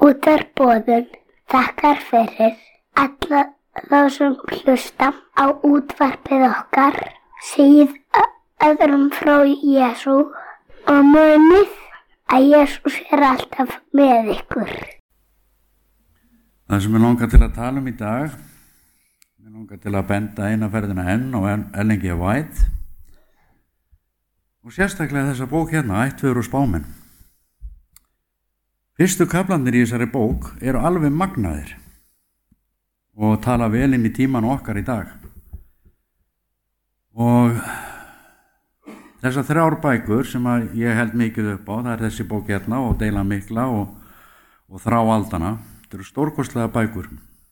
Útvarpsboðun þakkar fyrir alla þá sem hlusta á útvarpið okkar, segið öðrum frá Jesú og munið að Jesús alltaf með ykkur. Það sem ég langar til að tala í dag, ég langar til að benda eina ferðina enn og Ellen G. White og sérstaklega þessa bók hérna, Ættfeður og spámenn. Fyrstu kaflarnir í þessari bók eru alveg magnaðir og tala vel inn í tíman okkar í dag. Og þessar 3 bækur sem ég held mikið upp á, það er þessi bók hérna og Deila mikla og Þrá aldana. Þetta eru stórkostlega bækur.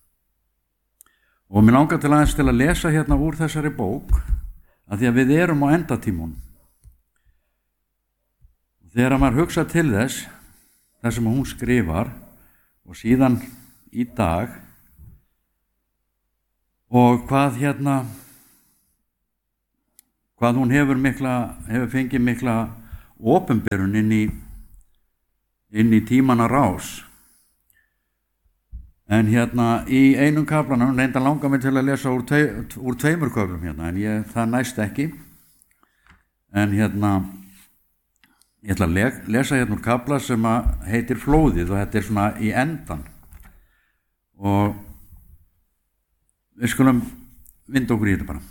Og mér langar til aðeins til að lesa hérna úr þessari bók að því að við erum á endatímun. Þegar maður hugsa til þess sem hún skrifar og síðan í dag og hvað hún hefur fengið mikla opinberun inn í tímanna rás. En hérna í einum kaflanum reynda langar mig til að lesa úr 2 köflum hérna, en það næst ekki. En hérna ég ætla að lesa hérna úr kafla sem heitir Flóðið og þetta er svona í endan. Og við skulum vinda okkur í þetta bara.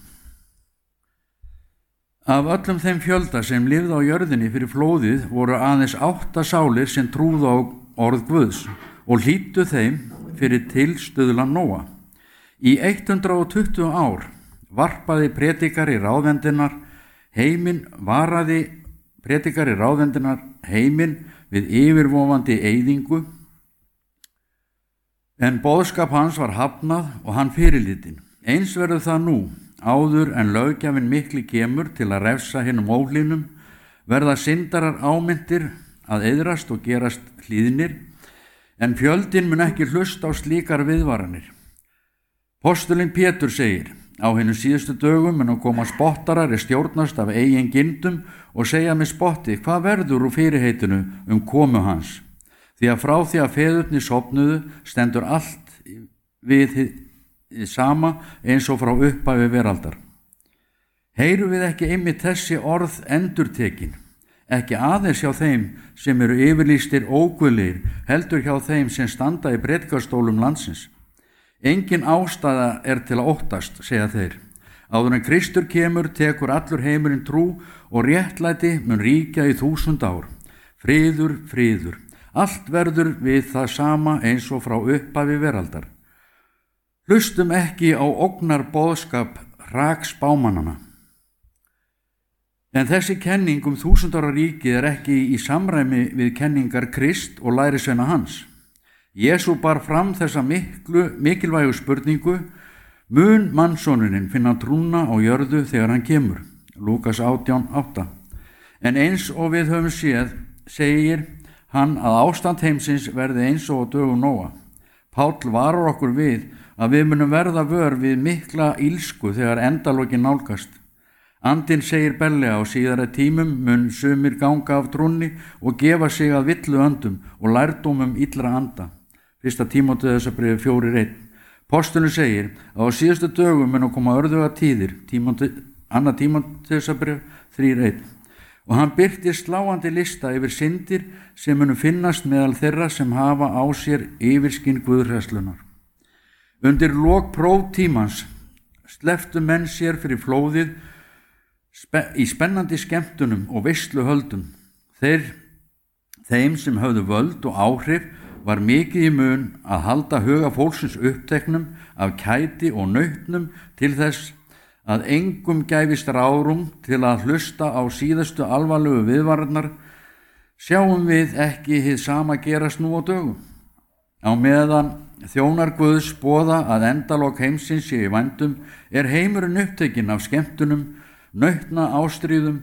Af öllum þeim fjölda sem lifði á jörðinni fyrir flóðið voru aðeins 8 sálir sem trúðu á orð Guðs og hlýddu þeim fyrir tilstuðlan Nóa. Í 120 ár varpaði predikari ráðvendinar heiminn við yfirvofandi eyðingu, en boðskap hans var hafnað og hann fyrirlitinn. Eins verður það nú, áður en löggjafinn mikli kemur til að refsa hinum óhlýðnum, verða syndarar ámyndir að eyðrast og gerast hlýðnir, en fjöldinn mun ekki hlusta á slíkar viðvaranir. Postulinn Pétur segir: á hinum síðustu dögum mun koma spottarar stjórnast af eigin gindum og segja með spotti hvað verður úr fyrirheitinu komu hans. Því að frá því að feðurnir sofnuðu stendur allt við hið sama eins og frá upphafi veraldar. Heyrum við ekki einmitt þessi orð endurtekin, ekki aðeins hjá þeim sem eru yfirlýstir óguðlegir, heldur hjá þeim sem standa í predikastólum landsins. Engin ástæða er til að óttast, segja þeir. Áður en Kristur kemur tekur allur heimurinn trú og réttlæti mun ríkja í 1000 ár. Friður, friður. Allt verður við það sama eins og frá upphafi veraldar. Hlustum ekki á ógnar boðskap hrakspámannanna. En þessi kenning 1000 ára ríkið er ekki í samræmi við kenningar Krist og lærisveina hans. Jesú bar fram þessa mikilvægu spurningu: mun mannssonunin finna trúna á jörðu þegar hann kemur? Lúkas 18:8. En eins og við höfum séð, segir hann að ástand heimsins verði eins og á dögum Nóa. Páll varar okkur við að við munum verða vör við mikla illsku þegar endalokin nálgast. Andinn segir berlega: á síðari tímum mun sumir ganga af trúnni og gefa sig að villu öndum og lærdómum illra anda. 1. Tímóteusarbréf 4:1. Postulinn segir að á síðustu dögum mun koma örðuga tíðir. 2. Tímóteusarbréf 3:1. Og hann birtir sláandi lista yfir syndir sem munu finnast meðal þeirra sem hafa á sér yfirskyn guðhræðslunnar. Undir lok próftímans slepptu menn sér fyrir flóðið í spennandi skemmtunum og veisluhöldum. Þeim sem höfðu völd og áhrif var mikið í mun að halda huga fólksins uppteknum af kæti og nautnum til þess að engum gæfist ráðrúm til að hlusta á síðustu alvarlegu viðvaranir. Sjáum við ekki hið sama gerast nú á dögum? Á meðan þjónar Guðs boða að endalok heimsins sé í vændum, er heimurinn upptekinn af skemmtunum, nautna ástríðum.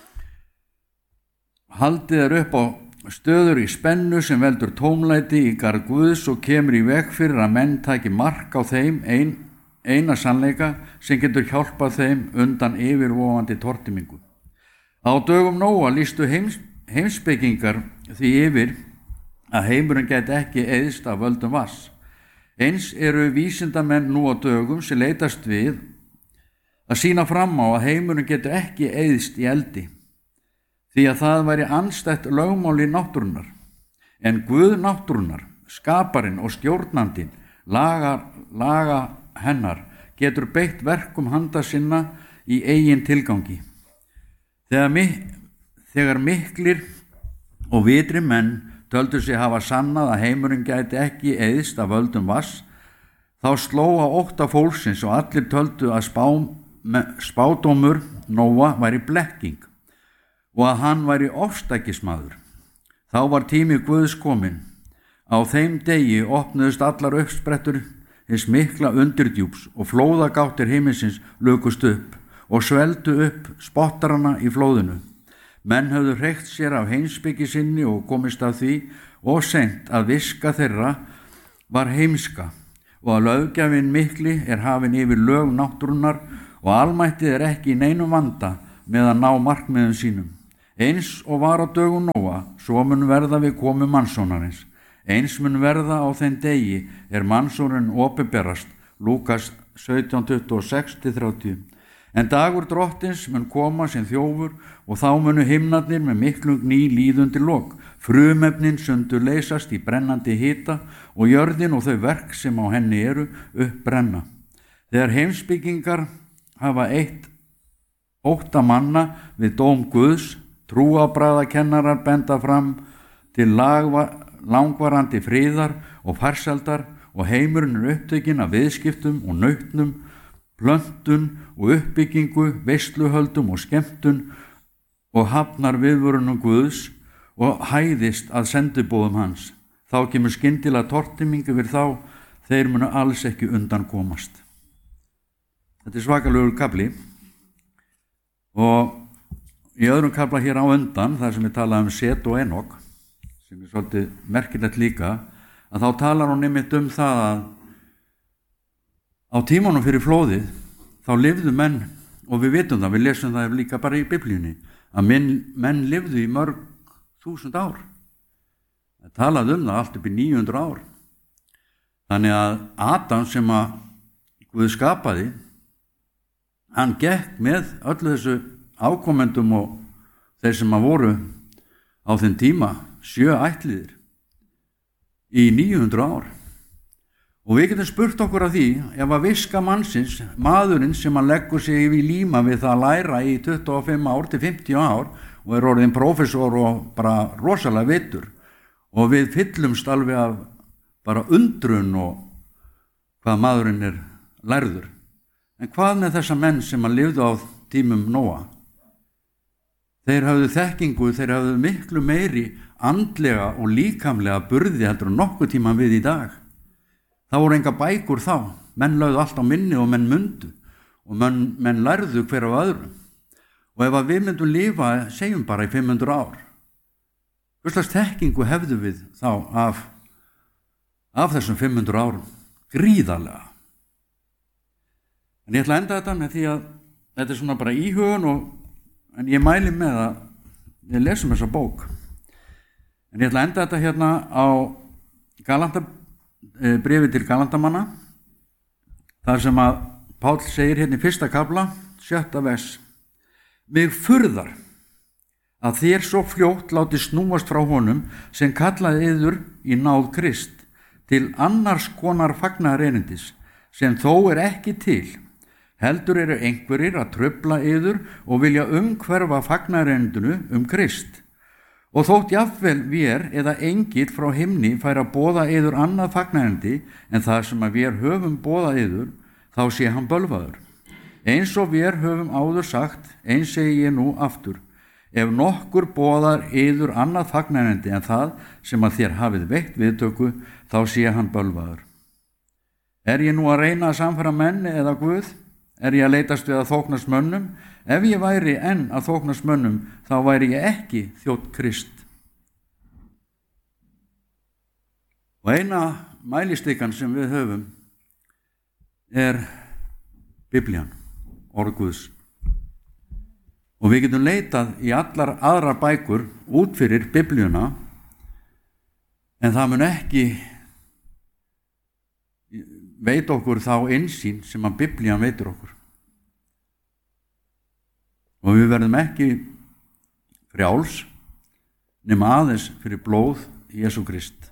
Haldið er upp á stöður í spennu sem veldur tómlæti í garð Guðs og kemur í veg fyrir að menn taki mark á þeim eina sannleika sem getur hjálpað þeim undan yfirvofandi tortímingu. Á dögum Nóa lýstu heimspekingar því yfir að heimurinn gæti ekki eyðst af völdum vatns. Eins eru vísindamenn nú á dögum sem leitast við að sýna fram á að heimurinn getur ekki eyðst í eldi, því að það væri andstætt lögmáli náttúrunnar. En Guð náttúrunnar, skaparinn og stjórnandinn, laga hennar, getur beitt verkum handa sinna í eigin tilgangi. Þegar miklir og vitri menn töldu sig hafa sannað að heimurinn gæti ekki eyðst af völdum vatns, þá sló á ótta fólksins og allir töldu að spádómur Nóa væri blekking og að hann væri ofstækismaður. Þá var tími Guðs kominn. Á þeim degi opnuðust allar uppsprettur hins mikla undirdjúps og flóðagáttir himinsins lukust upp og sveldu upp spottarana í flóðinu. Menn höfðu hreykt sér af heimspeki sinni og komist að því og seint að viska þeirra var heimska og að löggjafinn mikli hafin yfir lög náttúrunnar og almættið ekki í neinum vanda með að ná markmiðum sínum. Eins og var á dögum Nóa, svo mun verða við komu mannsonarins. Eins mun verða á þeim degi mannsonurinn opinberast, Lúkas 17:26-30. En dagur drottins mun koma sem þjófur og þá munu himnarnir með miklu gný líða undir lok. Frumefnin sundur leysast í brennandi hita og jörðin og þau verk sem á henni eru uppbrenna. Þegar heimsbyggingar hafa ótta manna við dóm Guðs, trúarbragðakennarar benda fram til langvarandi friðar og farsældar og heimurinn upptekinn af viðskiptum og nautnum, plöntun og uppbyggingu, veisluhöldum og skemmtun og hafnar viðvörunum Guðs og hæðist að sendiboðum hans. Þá kemur skyndilega tortíming yfir þá, þeir munu alls ekki undan komast. Þetta er svakalegur kafli og í öðrum kafla hér á undan, þar sem við talaðum um Set og Enok, sem er svolítið merkilegt líka, að þá talar hún einmitt það að á tímanum fyrir flóðið þá lifðu menn, og við vitum það, við lesum það líka bara í Biblíunni, að menn lifðu í mörg 1000 ár. Það talaði það allt upp í 900 ár. Þannig að Adam sem að Guð skapaði, hann gekk með öllu þessu afkomendum og þeir sem að voru á þeim tíma 7 ættliðir í 900 ár. Og við getum spurt okkur af því, ef að viska mannsins, maðurinn sem að leggur sig í líma við það að læra í 25 ár til 50 ár og er orðin prófessor og bara rosalega vitur, og við fyllumst alveg af bara undrun og hvað maðurinn er lærður. En hvað með þessa menn sem að lifðu á tímum Nóa? Þeir hafðu þekkingu, þeir hafðu miklu meiri andlega og líkamlega burði heldur nokkuð tíma við í dag. Það voru enga bækur þá, menn lögðu allt á minni og menn mundu og menn lærðu hver af öðrum. Og ef að við myndum lifa, segjum bara í 500 ár, hvers slags þekkingu hefðu við þá af þessum 500 árum? Gríðarlega. En ég ætla að enda þetta með því að þetta er svona bara íhugun en ég mæli með að við lesum þessa bók. En ég ætla að enda þetta hérna á bréfi til Galandamanna, þar sem að Páll segir hérna í 1. kafla, 6. vers: Mig furðar að þér svo fljótt láti snúast frá honum sem kallaði yður í náð Krist til annars konar fagnaðarerindis sem þó ekki til, heldur eru einhverjir að trufla yður og vilja umhverfa fagnaðarerindinu Krist. Og þótt jafnvel vér eða engill frá himni fær að boða yður annað fagnaðarerindi en það sem að vér höfum boðað yður, þá sé hann bölvaður. Eins og vér höfum áður sagt, eins segi ég nú aftur: ef nokkur boðar yður annað fagnaðarerindi en það sem að þér hafið veitt viðtöku, þá sé hann bölvaður. Er ég nú að reyna að samfæra menn eða Guð? Er ég að leitast við að þóknast mönnum? Ef ég væri enn að þóknast mönnum, þá væri ég ekki þjónn Krist. Og eina mælistikan sem við höfum er Biblían, orð Guðs. Og við getum leitað í allar aðrar bækur út fyrir Biblíuna En það mun ekki veit okkur þá innsýn sem að Biblían veitur okkur. Og við verðum ekki frjáls nema aðeins fyrir blóð Jesú Krist.